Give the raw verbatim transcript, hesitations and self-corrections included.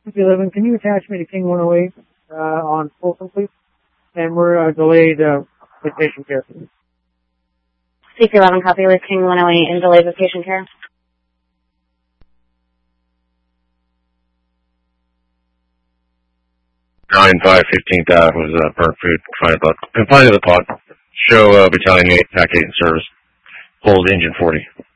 eleven, can you attach me to King one oh eight uh, on Folsom, please? And we're uh, delayed uh, with patient care. C P eleven, copy with King one oh eight and delayed with patient care. nine five fifteenth Ave was uh, burnt food, confined to the, confined to the pot. Show uh, Battalion eight, Pack eight in service. Hold engine forty.